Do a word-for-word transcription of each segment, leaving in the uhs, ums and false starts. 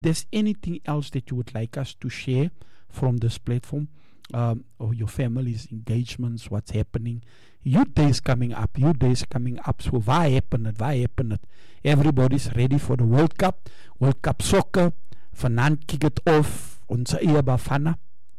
there's anything else that you would like us to share from this platform, um, or your family's engagements, what's happening. Your day's coming up. Your day's coming up. So waar happen it? Waar happen it? Everybody's ready for the World Cup. World Cup soccer. Vanaand kick it off. Onze eie Bafana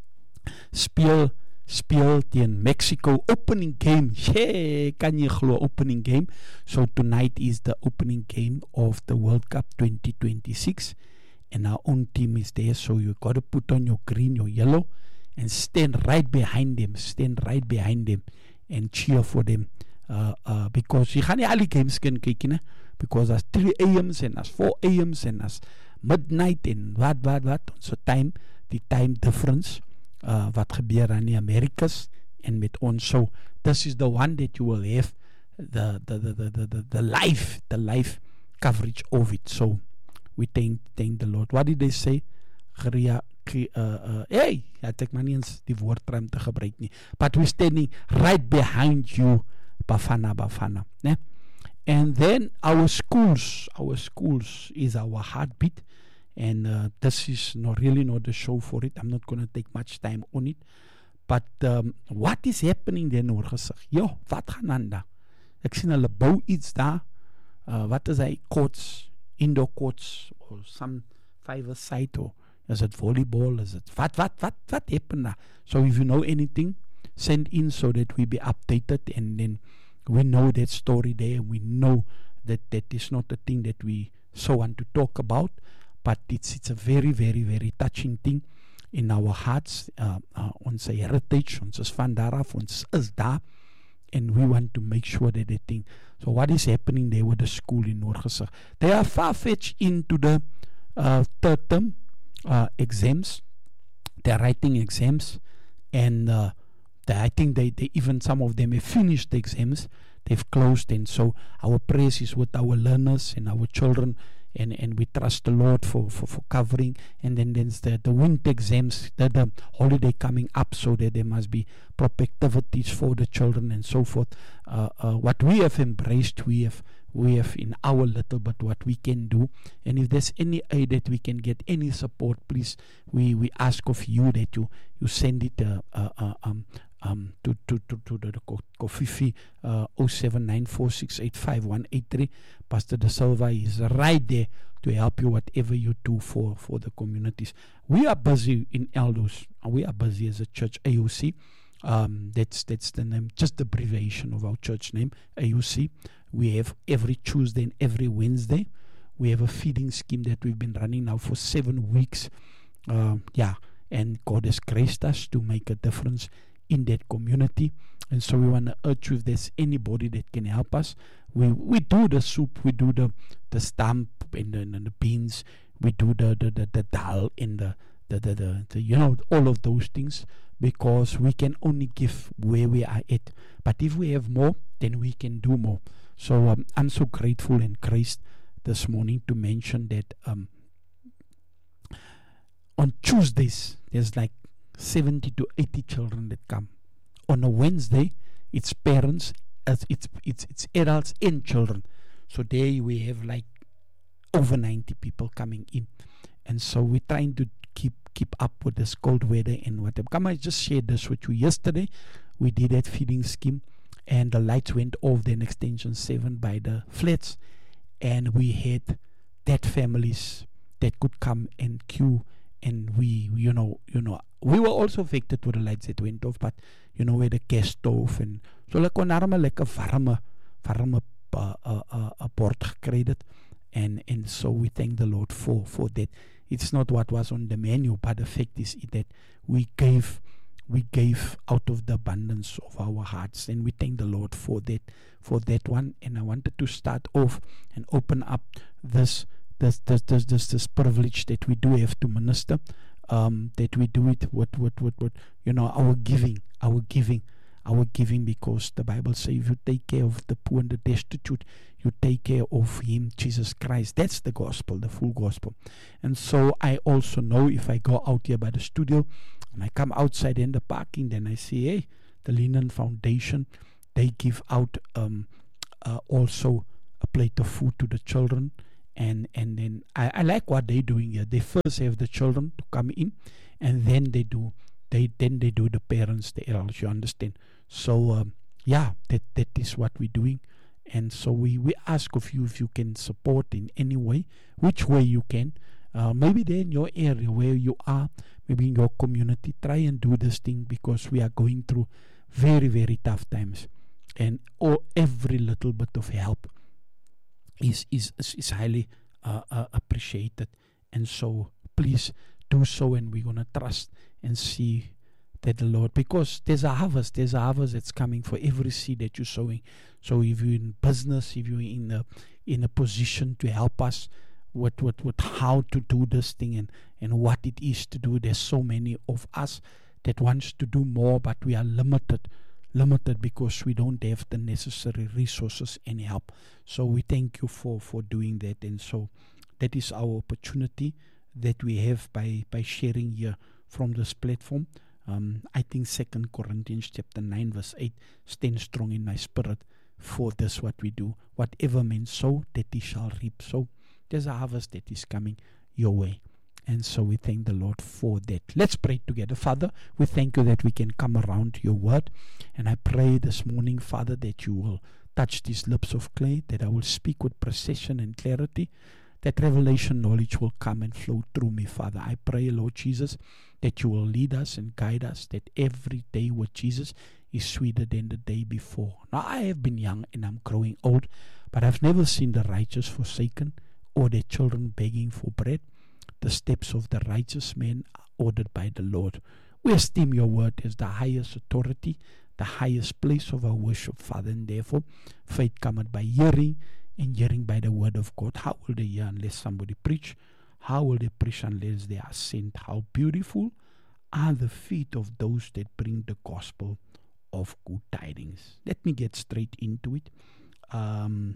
speel speel teen Mexico. Opening game. Yeah, kan jy glo, opening game. So tonight is the opening game of the World Cup twenty twenty-six. And our own team is there. So you got to put on your green, your yellow, and stand right behind them. Stand right behind them. And cheer for them, uh, uh, because you can't all games can kick in, because as three a m's and as four a m's and as midnight and what what what. So time, the time difference, uh, wat gebeur aan die Americas en met ons. So this is the one that you will have the the the the the, the, the live the live coverage of it. So we thank thank the Lord. What did they say? Geria. Uh, uh, hey, het ek maar nie eens die woordruimte gebruik nie. But we're standing right behind you, Bafana Bafana. Ne? And then our schools, our schools is our heartbeat. And uh, this is not really not the show for it. I'm not going to take much time on it. But um, what is happening there in oorgesig? Jo, wat gaan aan daar? Ek sien hulle bou iets daar. Uh, wat is hy? Courts, indoor courts, or some five-a-side, or is it volleyball? Is it what what what what happened now? So if you know anything, send in so that we be updated, and then we know that story there. We know that that is not a thing that we so want to talk about, but it's it's a very very very touching thing in our hearts. Uh, uh, ons heritage, ons is van daar af, ons is daar, and we want to make sure that the thing. So what is happening there with the school in Oorgesig? They are far-fetched into the uh, third term. Uh, exams, they're writing exams, and uh, they, I think they, they even some of them have finished the exams, they've closed, and so our praise is with our learners and our children, and, and we trust the Lord for, for, for covering. And then there's the, the winter exams, the, the holiday coming up, so that there must be proper activities for the children and so forth. Uh, uh, what we have embraced, we have we have in our little but what we can do. And if there's any aid that we can get, any support, please, we, we ask of you that you, you send it uh, uh, uh, um, um, to, to, to, to the Kofifi uh, oh seven nine four six eight five one eight three. Pastor De Silva is right there to help you whatever you do for, for the communities. We are busy in Eldos. We are busy as a church, A O C. Um, that's that's the name, just the abbreviation of our church name, A O C. We have every Tuesday and every Wednesday. We have a feeding scheme that we've been running now for seven weeks. Uh, yeah, and God has graced us to make a difference in that community. And so we want to urge you, if there's anybody that can help us. We we do the soup, we do the the stamp and the, and the beans, we do the the, the, the dal and the the, the, the the you know, all of those things, because we can only give where we are at. But if we have more, then we can do more. So um, I'm so grateful and graced this morning to mention that um, on Tuesdays there's like seventy to eighty children that come. On a Wednesday, it's parents, as it's it's it's adults and children. So there we have like over ninety people coming in, and so we're trying to keep keep up with this cold weather and whatever. Come, I just shared this with you yesterday. We did that feeding scheme, and the lights went off then extension seven by the flats, and we had that families that could come and queue, and we you know you know we were also affected with the lights that went off, but you know, we had a gas stove, and so like on arme like a warme warme uh, uh, uh, uh, bord gekry het, and and so we thank the Lord for for that. It's not what was on the menu, but the fact is that we gave we gave out of the abundance of our hearts, and we thank the Lord for that for that one. And I wanted to start off and open up this this this this this, this privilege that we do have to minister, um, that we do it with with with, with you know, our giving, our giving, our giving, because the Bible says if you take care of the poor and the destitute, you take care of Him, Jesus Christ. That's the gospel, the full gospel. And so I also know if I go out here by the studio and I come outside in the parking, then I see, hey, the Linen Foundation, they give out um, uh, also a plate of food to the children, And and then I, I like what they're doing here. They first have the children to come in, and then they do they then they do the parents, the elders. You understand? So um, yeah, that that is what we're doing. And so we, we ask of you if you can support in any way, which way you can. Uh, maybe there in your area where you are, maybe in your community, try and do this thing, because we are going through very, very tough times. And all, every little bit of help is, is, is highly uh, uh, appreciated. And so please do so, and we're going to trust and see that the Lord, because there's a harvest, there's a harvest that's coming for every seed that you're sowing. So if you're in business, if you're in a, in a position to help us with, with, with how to do this thing and, and what it is to do, there's so many of us that wants to do more, but we are limited, limited because we don't have the necessary resources and help. So we thank you for, for doing that. And so that is our opportunity that we have by, by sharing here from this platform. Um, I think Second Corinthians chapter nine verse eight stands strong in my spirit. For this what we do, whatever men sow, that he shall reap. So there's a harvest that is coming your way, and so we thank the Lord for that. Let's pray together. Father, we thank you that we can come around your word, and I pray this morning, Father, that you will touch these lips of clay, that I will speak with precision and clarity, that revelation knowledge will come and flow through me, Father. I pray, Lord Jesus, that you will lead us and guide us, that every day with Jesus is sweeter than the day before. Now, I have been young and I'm growing old, but I've never seen the righteous forsaken or their children begging for bread. The steps of the righteous man are ordered by the Lord. We esteem your word as the highest authority, the highest place of our worship, Father, and therefore faith cometh by hearing, and hearing by the word of God. How will they hear unless somebody preach? How will they preach unless they are sent? How beautiful are the feet of those that bring the gospel of good tidings. Let me get straight into it. Um,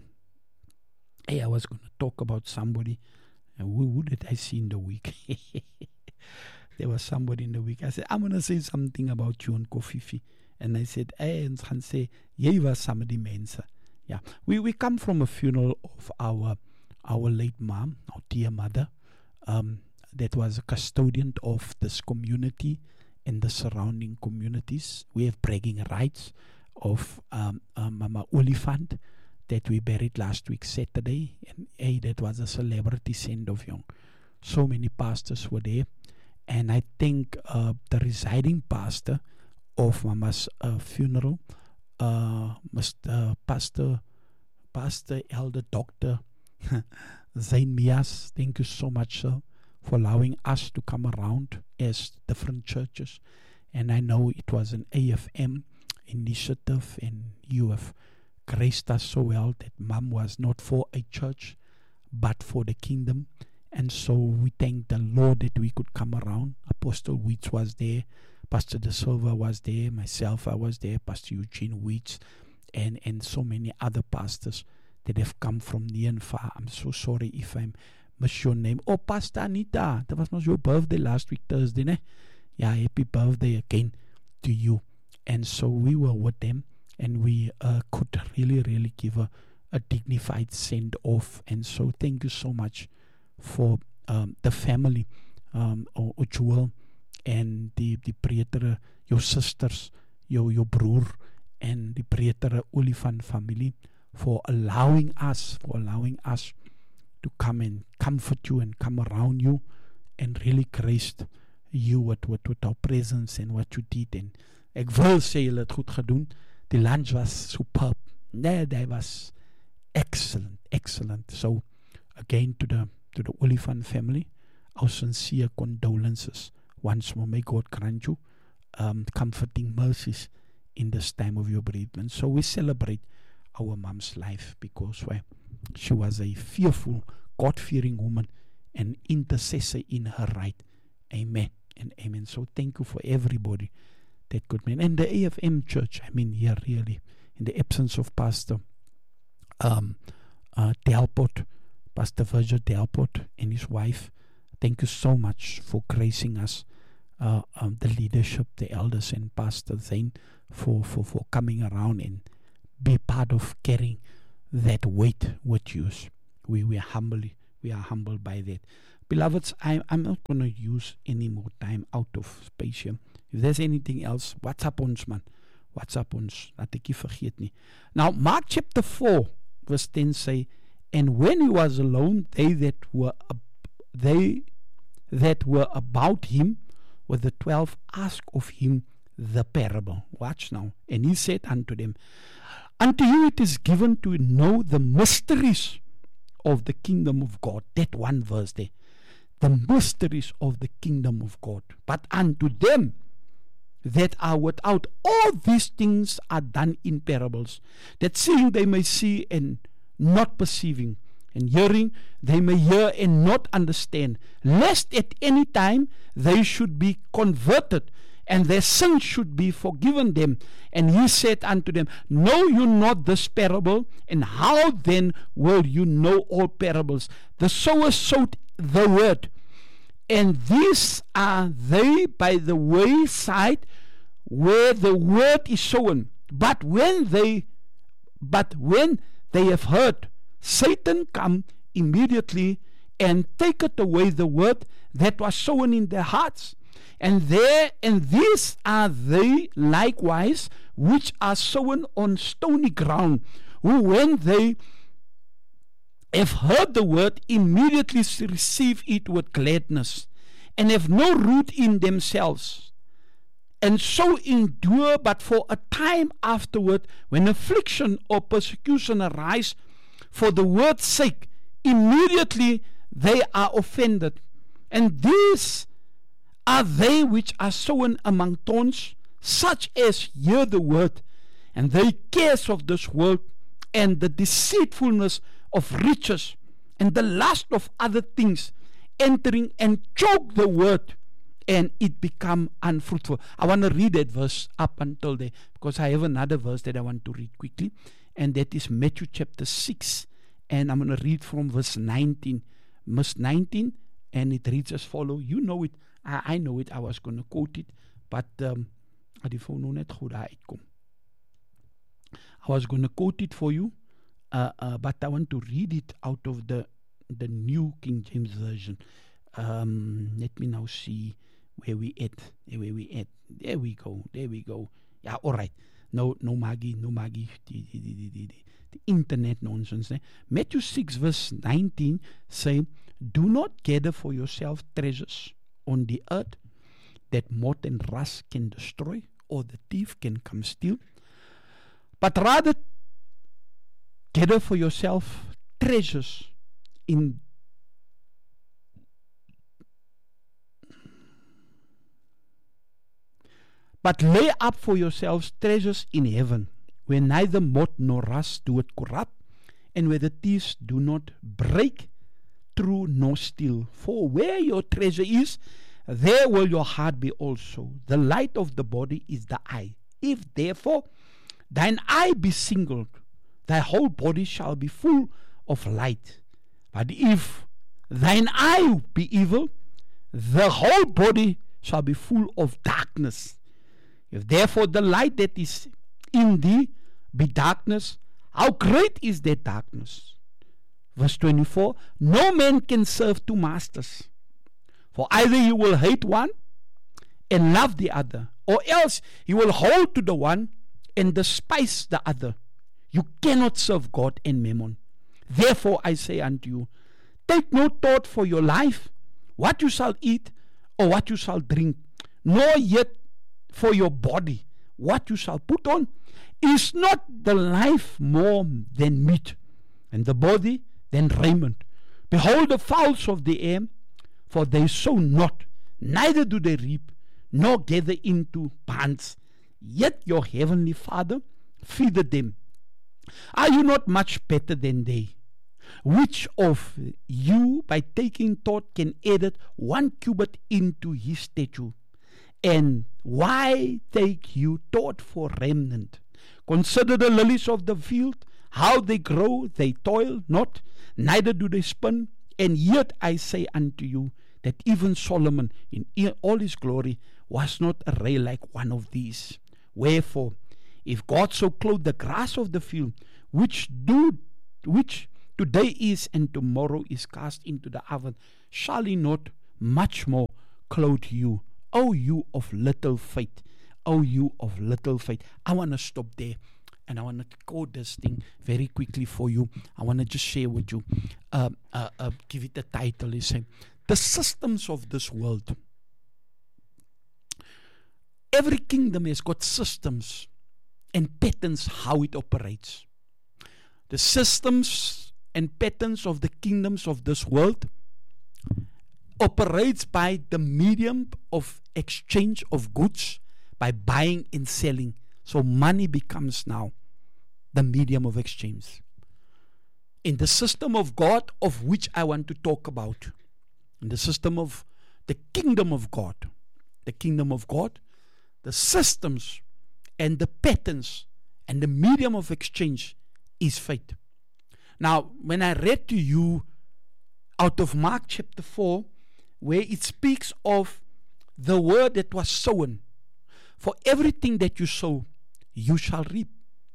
hey, I was going to talk about somebody. Uh, who, who did I see in the week? There was somebody in the week. I said, I'm going to say something about you and Kofifi. And I said, hey, and I say, ye was somebody mensa. Yeah, we, we come from a funeral of our our late mom, our dear mother, um, that was a custodian of this community and the surrounding communities. We have bragging rights of um, uh, Mama Olifant that we buried last week Saturday, and hey, that was a celebrity send-off, young. So many pastors were there, and I think uh, the residing pastor of Mama's uh, funeral, Uh, Mister Pastor, Pastor Elder Doctor Zain Mias, thank you so much, sir, for allowing us to come around as different churches. And I know it was an A F M initiative, and you have graced us so well that Mom was not for a church, but for the kingdom. And so we thank the Lord that we could come around. Apostle Weeds was there. Pastor De Silva was there, myself, I was there, Pastor Eugene Weeds, and, and so many other pastors that have come from near and far. I'm so sorry if I miss your name. Oh, Pastor Anita, that was not your birthday last week, Thursday, ne? Yeah, happy birthday again to you. And so we were with them, and we uh, could really, really give a, a dignified send-off. And so thank you so much for um, the family, um, or, or Joel, en die die breedere, jou sisters, jou jou broer, and the breedere Olifant family, for allowing us, for allowing us to come and comfort you and come around you, and really graced you with, with, with our presence and what you did. And ek wil sê julle het goed gedoen. Die lunch was superb. Nee, that was excellent, excellent. So again, to the to the Olifant family, our sincere condolences. Once more, may God grant you um, comforting mercies in this time of your bereavement. So we celebrate our mom's life, because well, she was a fearful, God-fearing woman, an intercessor in her right. Amen and amen. So thank you for everybody that could mean. And the A F M church, I mean, here really, in the absence of Pastor um, uh, Delport, Pastor Virgil Delport and his wife, thank you so much for gracing us, uh, um, the leadership, the elders, and Pastor Zain for, for, for coming around and be part of carrying that weight with you. We, we are humbly we are humbled by that. Beloveds, I, I'm not going to use any more time out of space here. If there's anything else, what's up ons man? What's up ons? Laat ek nie vergeet nie. Now, Mark chapter four, verse ten say, and when he was alone, they that were ab- they that were about him with the twelve asked of him the parable. Watch now. And he said unto them, unto you it is given to know the mysteries of the kingdom of God. That one verse there. The mysteries of the kingdom of God. But unto them that are without, all these things are done in parables, that seeing they may see and not perceiving, and hearing they may hear and not understand, lest at any time they should be converted, and their sins should be forgiven them. And he said unto them, know you not this parable? And how then will you know all parables? The sower sowed the word, and these are they by the wayside where the word is sown. But when they but when they have heard, Satan come immediately and taketh away the word that was sown in their hearts. And there and these are they likewise which are sown on stony ground, who when they have heard the word, immediately receive it with gladness, and have no root in themselves, and so endure but for a time afterward. When affliction or persecution arise for the word's sake, immediately they are offended. And these are they which are sown among thorns, such as hear the word, and the cares of this world, and the deceitfulness of riches, and the lust of other things, entering and choke the word, and it become unfruitful. I want to read that verse up until there, because I have another verse that I want to read quickly, and that is Matthew chapter six, and I'm going to read from verse nineteen. Verse nineteen, and it reads as follow. You know it, I, I know it, I was going to quote it, but um, I was going to quote it for you, uh, uh, but I want to read it out of the the New King James Version. Um, let me now see where we at. Where we at. There we go. There we go. Yeah, all right. No, no Maggie, no Maggie. The, the, the, the, the internet nonsense. Eh? Matthew six verse nineteen say, do not gather for yourself treasures on the earth that moth and rust can destroy, or the thief can come steal, but rather gather for yourself treasures in but lay up for yourselves treasures in heaven, where neither moth nor rust do it corrupt, and where the thieves do not break through nor steal. For where your treasure is, there will your heart be also. The light of the body is the eye. If therefore thine eye be singled, thy whole body shall be full of light. But if thine eye be evil, the whole body shall be full of darkness. If therefore the light that is in thee be darkness, how great is that darkness? Verse twenty-four, no man can serve two masters, for either you will hate one and love the other, or else you will hold to the one and despise the other. You cannot serve God and mammon. Therefore I say unto you, take no thought for your life, what you shall eat or what you shall drink, nor yet for your body, what you shall put on. Is not the life more than meat, and the body than raiment? Behold the fowls of the air, for they sow not, neither do they reap, nor gather into barns, yet your heavenly Father feedeth them. Are you not much better than they? Which of you, by taking thought, can add one cubit into his stature? And why take you thought for remnant? Consider the lilies of the field, how they grow, they toil not, neither do they spin. And yet I say unto you, that even Solomon in all his glory was not arrayed like one of these. Wherefore, if God so clothe the grass of the field, which do which today is and tomorrow is cast into the oven, shall he not much more clothe you, O you of little faith? O you of little faith. I want to stop there, and I want to code this thing very quickly for you. I want to just share with you, uh, uh, uh, give it a title, is saying, the systems of this world. Every kingdom has got systems and patterns how it operates. The systems and patterns of the kingdoms of this world operates by the medium of exchange of goods, by buying and selling. So money becomes now the medium of exchange. In the system of God, of which I want to talk about, in the system of the kingdom of God, the kingdom of God, the systems and the patterns and the medium of exchange is faith. Now, when I read to you out of Mark chapter four, where it speaks of the word that was sown, for everything that you sow, you shall reap.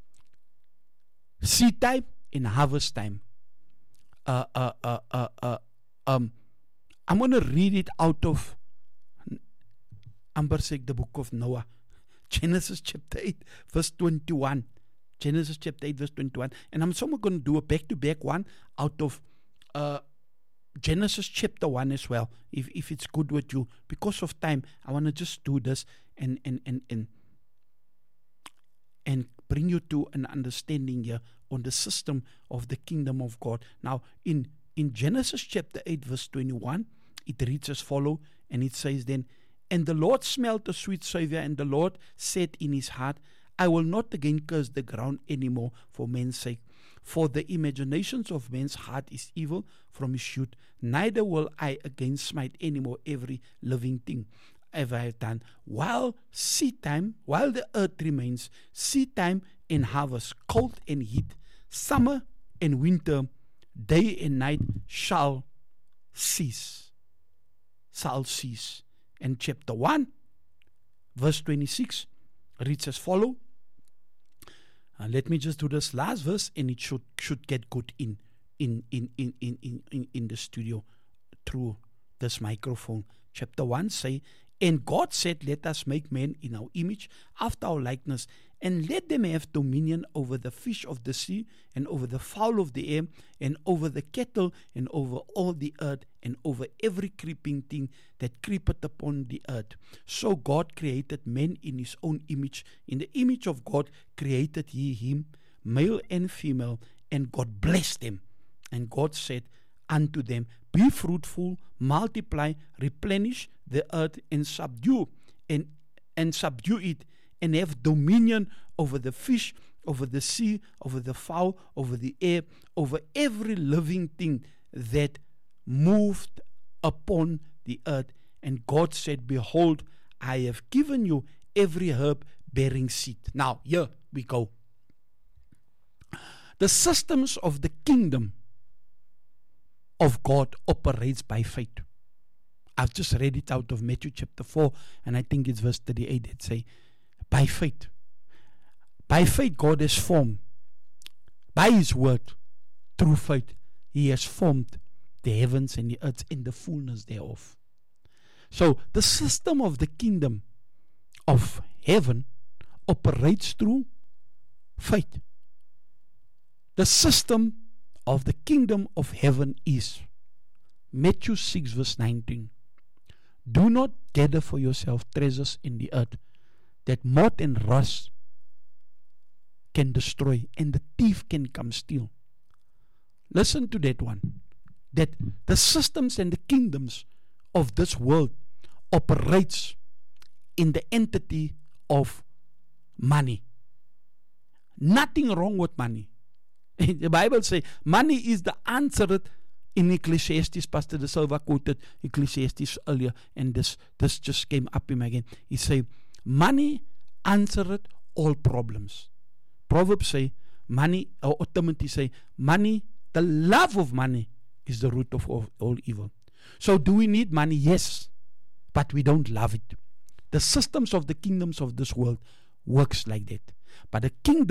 Seed time and harvest time. Uh, uh, uh, uh, uh, um, I'm going to read it out of Amber said the book of Noah, Genesis chapter eight, verse twenty-one. Genesis chapter eight, verse twenty-one. And I'm somewhat going to do a back-to-back one out of uh, Genesis chapter one as well, if, if it's good with you. Because of time, I want to just do this and and, and, and and bring you to an understanding here on the system of the kingdom of God. Now, in, in Genesis chapter eight, verse twenty-one, it reads as follow, and it says then, and the Lord smelled a sweet savour, and the Lord said in his heart, I will not again curse the ground anymore for men's sake. For the imaginations of man's heart is evil from his youth. Neither will I again smite anymore every living thing ever I have done. While seed time, while the earth remains, seed time and harvest, cold and heat, summer and winter, day and night shall cease. Shall cease. And chapter one, verse twenty-six, reads as follow. Uh, let me just do this last verse, and it should should get good in in in in in in, in, in the studio through this microphone. Chapter one say, and God said, let us make man in our image, after our likeness, and let them have dominion over the fish of the sea, and over the fowl of the air, and over the cattle, and over all the earth, and over every creeping thing that creepeth upon the earth. So God created man in his own image. In the image of God created he him, male and female, and God blessed them. And God said unto them, be fruitful, multiply, replenish the earth, and subdue, and, and subdue it, and have dominion over the fish, over the sea, over the fowl, over the air, over every living thing that moved upon the earth. And God said, behold, I have given you every herb bearing seed. Now, here we go. The systems of the kingdom of God operates by faith. I've just read it out of Matthew chapter four, and I think it's verse thirty-eight that say, by faith. By faith God has formed, by his word, through faith, he has formed the heavens and the earth in the fullness thereof. So the system of the kingdom of heaven operates through faith. The system of the kingdom of heaven is Matthew six verse nineteen. Do not gather for yourself treasures in the earth, that moth and rust can destroy, and the thief can come steal. Listen to that one. That the systems and the kingdoms of this world operates in the entity of money. Nothing wrong with money. The Bible says money is the answer in Ecclesiastes. Pastor De Silva quoted Ecclesiastes earlier, and this, this just came up him again. He said, money answered all problems. Proverbs say, money, or Timothy say, money, the love of money is the root of all, all evil. So do we need money? Yes, but we don't love it. The systems of the kingdoms of this world works like that. But the kingdom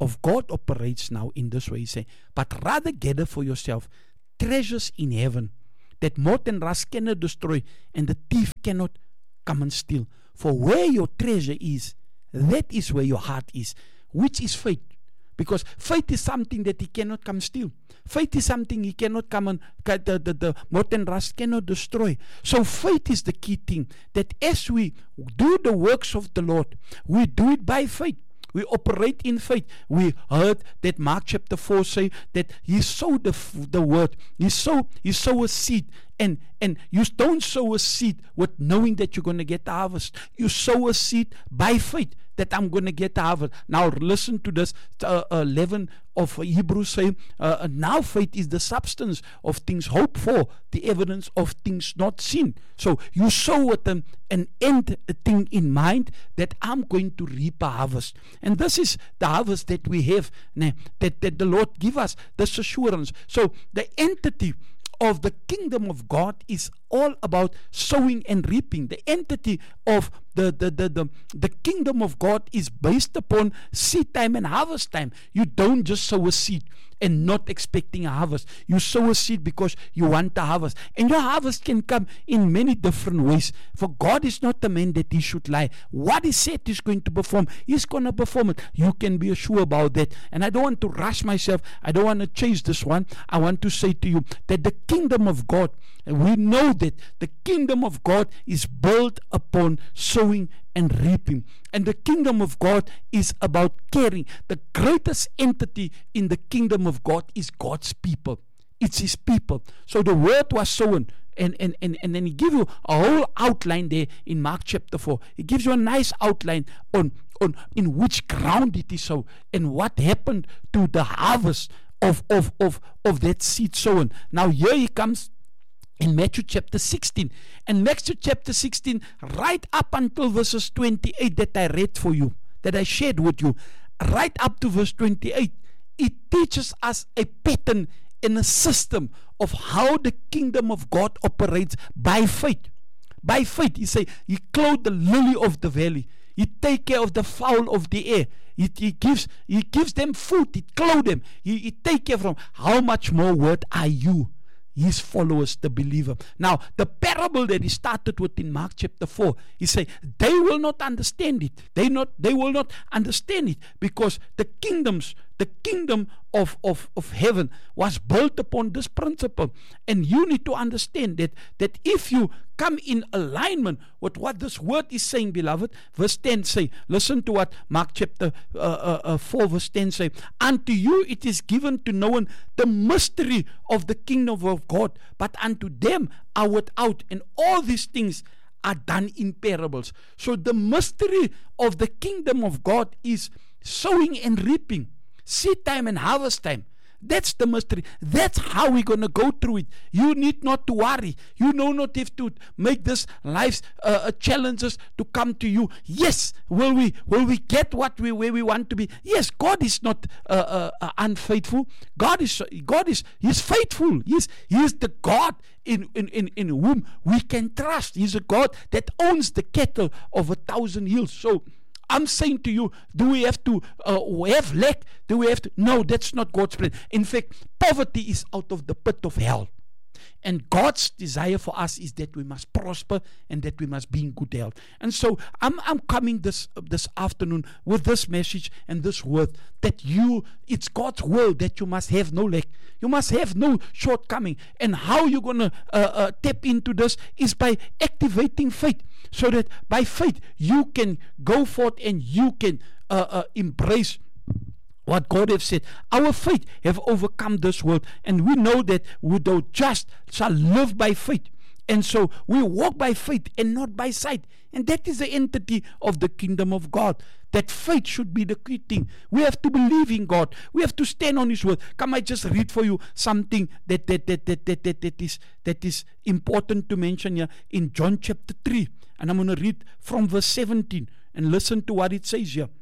of God operates now in this way. He say, but rather gather for yourself treasures in heaven, that moth and rust cannot destroy, and the thief cannot come and steal. For where your treasure is, that is where your heart is, which is faith. Because faith is something that he cannot come steal. Faith is something he cannot come and the, the, the moth and rust cannot destroy. So faith is the key thing, that as we do the works of the Lord, we do it by faith. We operate in faith. We heard that Mark chapter four say that he sowed the, the word. He sow, he sow a seed. And, and you don't sow a seed with knowing that you're going to get the harvest. You sow a seed by faith that I'm going to get the harvest. Now listen to this. Uh, eleven of Hebrews say, uh, now faith is the substance of things hoped for, the evidence of things not seen. So you sow with an, an end thing in mind, that I'm going to reap a harvest. And this is the harvest that we have, that, that the Lord give us, this assurance. So the entity of the kingdom of God is all about sowing and reaping. The entity of the, the, the, the, the kingdom of God is based upon seed time and harvest time. You don't just sow a seed and not expecting a harvest. You sow a seed because you want a harvest. And your harvest can come in many different ways. For God is not the man that he should lie. What he said he's going to perform, he's going to perform it. You can be sure about that. And I don't want to rush myself. I don't want to chase this one. I want to say to you that the kingdom of God, and we know that the kingdom of God is built upon sowing and reaping. And the kingdom of God is about caring. The greatest entity in the kingdom of God is God's people. It's his people. So the word was sown. And, and, and, and then he gives you a whole outline there in Mark chapter four. He gives you a nice outline on, on in which ground it is sown and what happened to the harvest of, of, of, of that seed sown. Now here he comes in Matthew chapter sixteen. And Matthew chapter sixteen, right up until verses twenty-eight that I read for you, that I shared with you, right up to verse twenty-eight, it teaches us a pattern and a system of how the kingdom of God operates by faith. By faith, he say, he clothed the lily of the valley. He take care of the fowl of the air. He, he gives he gives them food. He clothes them. He, he take care of them. How much more worth are you, his followers, the believer? Now, the parable that he started with in Mark chapter four, he say, they will not understand it. They not they will not understand it because the kingdoms, the kingdom of, of, of heaven was built upon this principle. And you need to understand that, that if you come in alignment with what this word is saying, beloved, verse ten say, listen to what Mark chapter uh, uh, uh, four verse ten say, unto you it is given to know the mystery of the kingdom of God, but unto them are without, and all these things are done in parables. So the mystery of the kingdom of God is sowing and reaping, seed time and harvest time. That's the mystery. That's how we're going to go through it. You need not to worry. You do not have to make this life's uh, challenges to come to you. Yes, will we will we get what we where we want to be? Yes, God is not uh, uh, uh, unfaithful. God is God is He's faithful. He's He is the God in, in, in, in whom we can trust. He's a God that owns the cattle of a thousand hills. So I'm saying to you, do we have to uh, have lack? Do we have to? No, that's not God's plan. In fact, poverty is out of the pit of hell. And God's desire for us is that we must prosper and that we must be in good health. And so I'm I'm coming this this afternoon with this message and this word that you, it's God's will that you must have no lack. You must have no shortcoming. And how you're going to uh, uh, tap into this is by activating faith. So that by faith you can go forth and you can uh, uh, embrace what God has said. Our faith have overcome this world, and we know that we the just shall live by faith. And so we walk by faith and not by sight. And that is the entity of the kingdom of God. That faith should be the key thing. We have to believe in God. We have to stand on His word. Come, I just read for you something that that that that that, that, that is that is important to mention here in John chapter three. And I'm going to read from verse seventeen and listen to what it says here.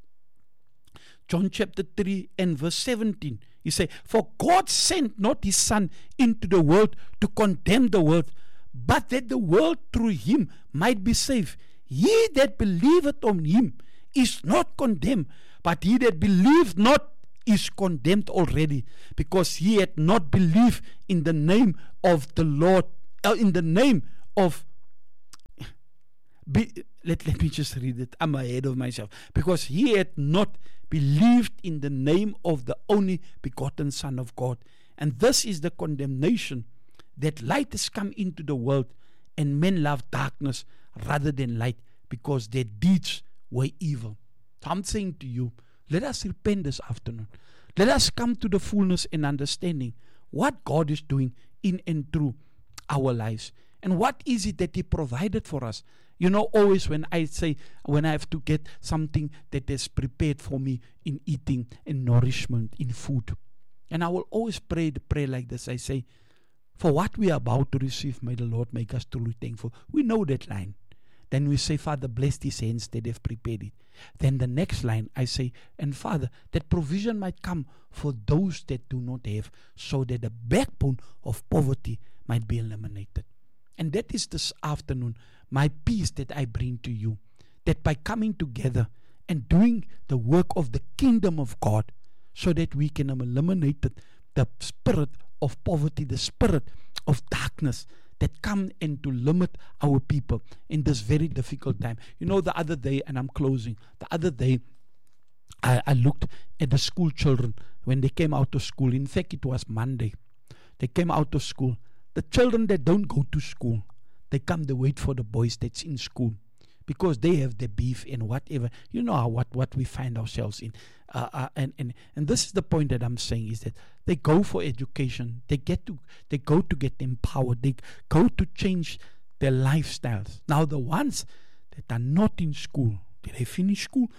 John chapter three and verse seventeen. He says, for God sent not His Son into the world to condemn the world, but that the world through Him might be saved. He that believeth on Him is not condemned, but he that believeth not is condemned already, because he had not believed in the name of the Lord, uh, in the name of be, let, let me just read it. I'm ahead of myself. Because he had not believed in the name of the only begotten Son of God. And this is the condemnation, that light has come into the world, and men love darkness rather than light, because their deeds were evil. So I'm saying to you, let us repent this afternoon. Let us come to the fullness and understanding what God is doing in and through our lives. And what is it that he provided for us? You know, always when I say, when I have to get something that is prepared for me in eating, in nourishment, in food. And I will always pray the prayer like this. I say, for what we are about to receive, may the Lord make us truly thankful. We know that line. Then we say, Father, bless these hands that have prepared it. Then the next line, I say, and Father, that provision might come for those that do not have, so that the backbone of poverty might be eliminated. And that is this afternoon, my peace that I bring to you, that by coming together and doing the work of the kingdom of God, so that we can eliminate the spirit of poverty, the spirit of darkness, that come and to limit our people in this very difficult time. You know, the other day, and I'm closing, the other day, I, I looked at the school children when they came out of school. In fact, it was Monday. They came out of school. The children that don't go to school, they come, they wait for the boys that's in school, because they have the beef and whatever. You know how, what, what we find ourselves in. Uh, uh, and, and, and this is the point that I'm saying, is that they go for education. They get to they go to get empowered. They go to change their lifestyles. Now the ones that are not in school, did they finish school?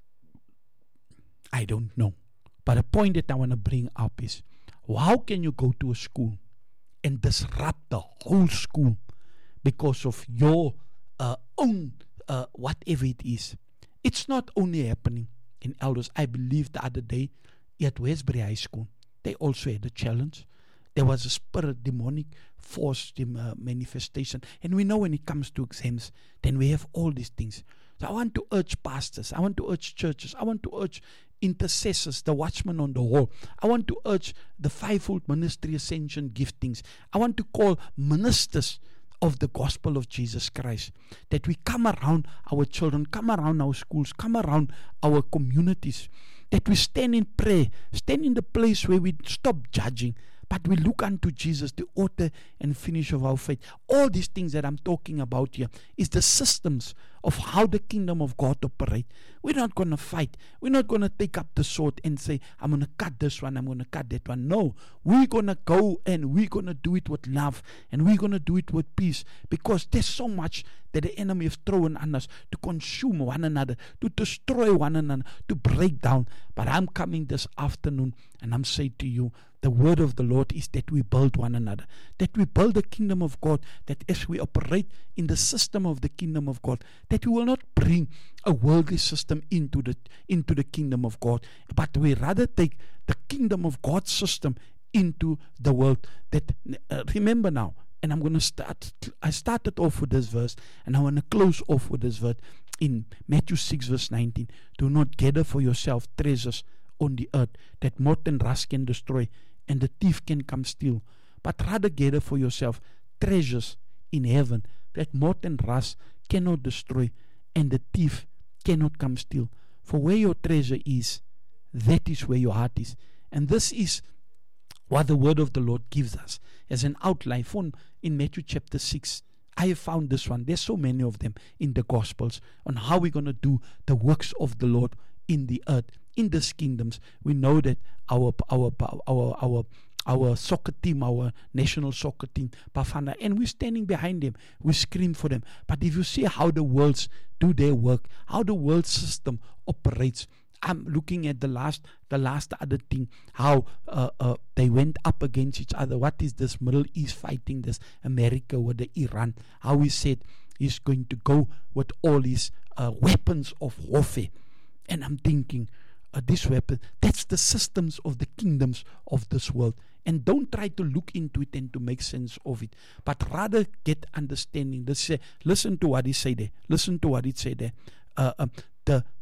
I don't know. But the point that I want to bring up is, how can you go to a school and disrupt the whole school because of your uh, own uh, whatever it is? It's not only happening in Elders. I believe the other day at Westbury High School, they also had a challenge. There was a spirit, demonic force uh, manifestation. And we know when it comes to exams, then we have all these things. So I want to urge pastors, I want to urge churches, I want to urge intercessors, the watchmen on the wall. I want to urge the fivefold ministry ascension giftings. I want to call ministers of the gospel of Jesus Christ, that we come around our children, come around our schools, come around our communities, that we stand in prayer, stand in the place where we stop judging, but we look unto Jesus, the author and finisher of our faith. All these things that I'm talking about here is the systems of how the kingdom of God operates. We're not going to fight. We're not going to take up the sword and say, I'm going to cut this one, I'm going to cut that one. No, we're going to go and we're going to do it with love, and we're going to do it with peace, because there's so much that the enemy has thrown on us to consume one another, to destroy one another, to break down. But I'm coming this afternoon and I'm saying to you, the word of the Lord is that we build one another, that we build the kingdom of God, that as we operate in the system of the kingdom of God, that we will not bring a worldly system into the into the kingdom of God, but we rather take the kingdom of God's system into the world. That uh, remember now, and I'm going to start, I started off with this verse, and I want to close off with this verse in Matthew six verse nineteen. Do not gather for yourself treasures on the earth, that moth and rust can destroy, and the thief can come steal, but rather gather for yourself treasures in heaven, that moth and rust cannot destroy, and the thief cannot come steal. For where your treasure is, that is where your heart is. And this is what the word of the Lord gives us as an outline from in Matthew chapter six. I have found this one. There's so many of them in the Gospels on how we're going to do the works of the Lord in the earth, in these kingdoms. We know that our our our our our soccer team, our national soccer team, Bafana, and we're standing behind them. We scream for them. But if you see how the worlds do their work, how the world system operates, I'm looking at the last, the last other thing, how uh, uh, they went up against each other. What is this Middle East fighting this America with the Iran? How he said he's going to go with all his uh, weapons of warfare. And I'm thinking, uh, this weapon, that's the systems of the kingdoms of this world. And don't try to look into it and to make sense of it, but rather get understanding. Let's say, listen to what he said there. Listen to what he said there. Uh, um, the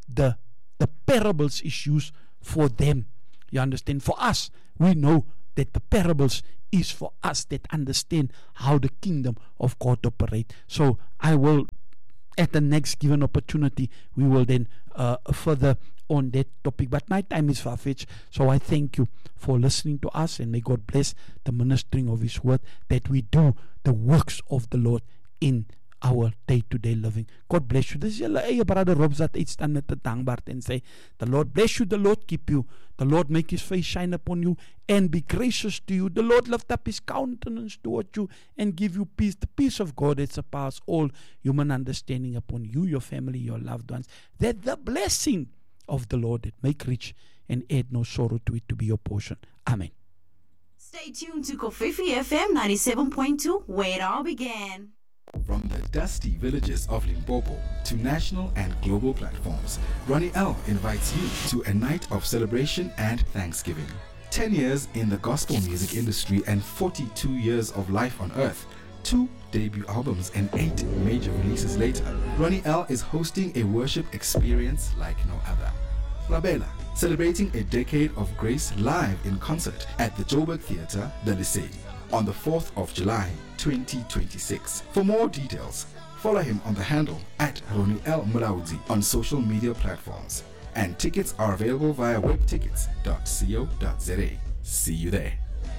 the the parables is used for them. You understand? For us, we know that the parables is for us that understand how the kingdom of God operate. So I will, at the next given opportunity, we will then uh, further on that topic. But my time is far-fetched, so I thank you for listening to us, and may God bless the ministering of His word, that we do the works of the Lord in our day-to-day living. God bless you. Dis julle eie brother Rob wat uitstaan met 'n dankbaar en sê, the Lord bless you, the Lord keep you, the Lord make His face shine upon you and be gracious to you, the Lord lift up His countenance toward you and give you peace, the peace of God that surpasses all human understanding upon you, your family, your loved ones, that the blessing of the Lord that make rich and add no sorrow to it to be your portion. Amen. Stay tuned to Kofifi F M ninety-seven point two, where it all began. From the dusty villages of Limpopo to national and global platforms, Ronnie L invites you to a night of celebration and thanksgiving. Ten years in the gospel music industry and forty-two years of life on earth, two debut albums and eight major releases later, Ronnie L is hosting a worship experience like no other. Rabela, celebrating a decade of grace live in concert at the Joburg Theatre, the Lycée, on the fourth of July, twenty twenty-six. For more details, follow him on the handle at Ronnie L Mulaudzi on social media platforms. And tickets are available via webtickets dot co dot za. See you there.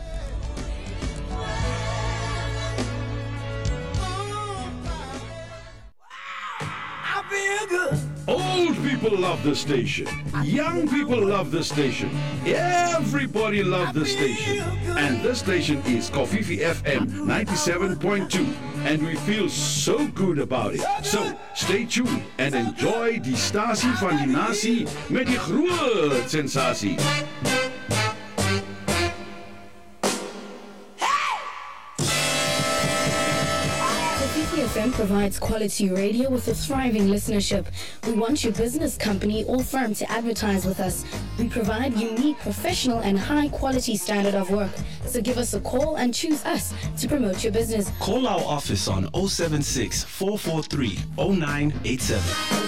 I feel good. Old people love the station. Young people love the station. Everybody loves the station. And this station is Kofifi F M ninety-seven point two. And we feel so good about it. So stay tuned and enjoy die stasie van die nasie met die groot sensasie. F M provides quality radio with a thriving listenership. We want your business, company, or firm to advertise with us. We provide unique, professional, and high-quality standard of work. So give us a call and choose us to promote your business. Call our office on zero seven six, four four three, zero nine eight seven.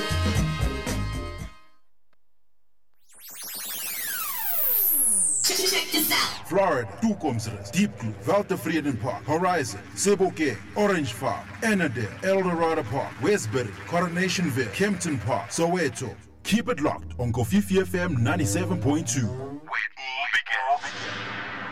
Florida, Toekomsrus, Deep Blue, Weltevreden Park, Horizon, Seboke, Orange Farm, Annandale, Eldorado Park, Westbury, Coronationville, Kempton Park, Soweto. Keep it locked on Kofifi F M ninety-seven point two.